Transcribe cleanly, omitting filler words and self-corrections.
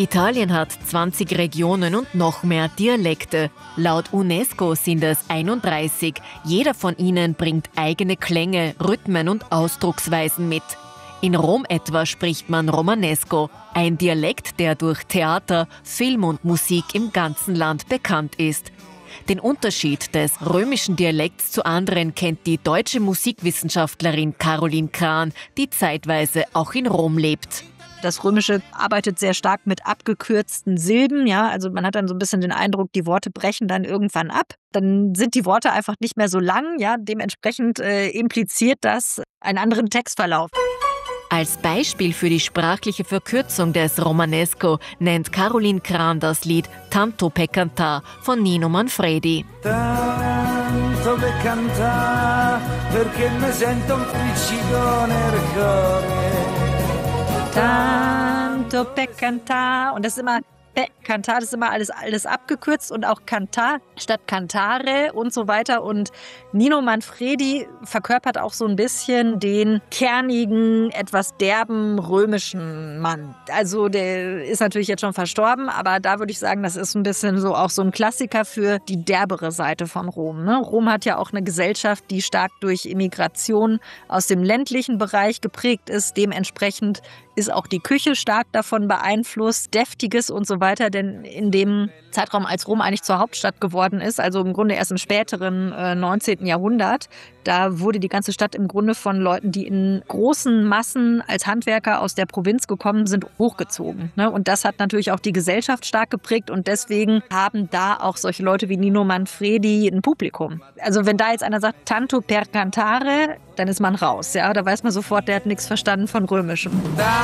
Italien hat 20 Regionen und noch mehr Dialekte. Laut UNESCO sind es 31. Jeder von ihnen bringt eigene Klänge, Rhythmen und Ausdrucksweisen mit. In Rom etwa spricht man Romanesco, ein Dialekt, der durch Theater, Film und Musik im ganzen Land bekannt ist. Den Unterschied des römischen Dialekts zu anderen kennt die deutsche Musikwissenschaftlerin Caroline Kran, die zeitweise auch in Rom lebt. Das Römische arbeitet sehr stark mit abgekürzten Silben. Ja, also man hat dann so ein bisschen den Eindruck, die Worte brechen dann irgendwann ab. Dann sind die Worte einfach nicht mehr so lang. Ja, dementsprechend impliziert das einen anderen Textverlauf. Als Beispiel für die sprachliche Verkürzung des Romanesco nennt Caroline Kran das Lied Tanto per cantar von Nino Manfredi. Tanto per cantar, perché mi sento un friccico nel cuore. Tanto per cantar. Und das ist immer Cantar, das ist immer alles abgekürzt und auch Cantar statt Cantare und so weiter. Und Nino Manfredi verkörpert auch so ein bisschen den kernigen, etwas derben römischen Mann. Also der ist natürlich jetzt schon verstorben, aber da würde ich sagen, das ist ein bisschen so auch so ein Klassiker für die derbere Seite von Rom. Ne? Rom hat ja auch eine Gesellschaft, die stark durch Immigration aus dem ländlichen Bereich geprägt ist. Dementsprechend ist auch die Küche stark davon beeinflusst, Deftiges und so weiter, denn in dem Zeitraum, als Rom eigentlich zur Hauptstadt geworden ist, also im Grunde erst im späteren 19. Jahrhundert, da wurde die ganze Stadt im Grunde von Leuten, die in großen Massen als Handwerker aus der Provinz gekommen sind, hochgezogen. Ne? Und das hat natürlich auch die Gesellschaft stark geprägt und deswegen haben da auch solche Leute wie Nino Manfredi ein Publikum. Also wenn da jetzt einer sagt, Tanto per cantare, dann ist man raus. Ja? Da weiß man sofort, der hat nichts verstanden von Römischem. Tanto